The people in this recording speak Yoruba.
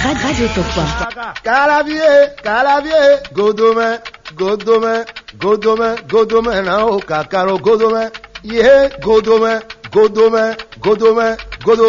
Radio Tokwa. Calavier, Godome, na o kakaro Godome, ye Godome,